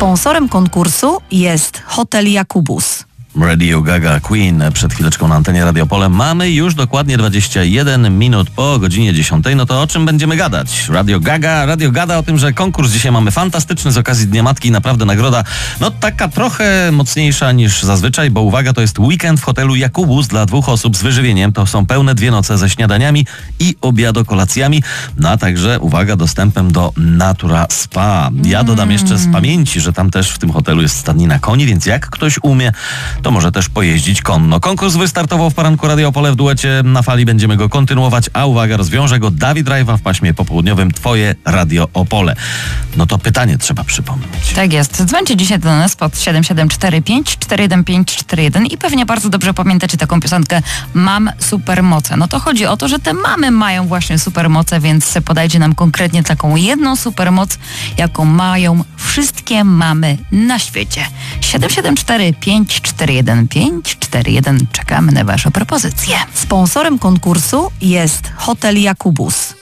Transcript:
Sponsorem konkursu jest Hotel Jakubus. Radio Gaga Queen przed chwileczką na antenie Radio Pole. Mamy już dokładnie 21 minut po godzinie 10. No to o czym będziemy gadać? Radio gada o tym, że konkurs dzisiaj mamy fantastyczny z okazji Dnia Matki. Naprawdę nagroda, no taka trochę mocniejsza niż zazwyczaj, bo uwaga, to jest weekend w hotelu Jakubus dla 2 osób z wyżywieniem. To są pełne 2 noce ze śniadaniami i obiadokolacjami, no a także, uwaga, dostępem do Natura Spa. Ja dodam jeszcze z pamięci, że tam też w tym hotelu jest stadnina koni, więc jak ktoś umie, to może też pojeździć konno. Konkurs wystartował w poranku Radio Opole w duecie Na Fali. Będziemy go kontynuować, a uwaga, rozwiąże go Dawid Rajwa w paśmie popołudniowym Twoje Radio Opole. No to pytanie trzeba przypomnieć. Tak jest. Dzwońcie dzisiaj do nas pod 7745 41541 i pewnie bardzo dobrze pamiętacie taką piosenkę Mam supermoce. No to chodzi o to, że te mamy mają właśnie supermoce, więc podajcie nam konkretnie taką jedną supermoc, jaką mają wszystkie mamy na świecie. 774 541 czekamy na Wasze propozycje. Sponsorem konkursu jest Hotel Jakubus.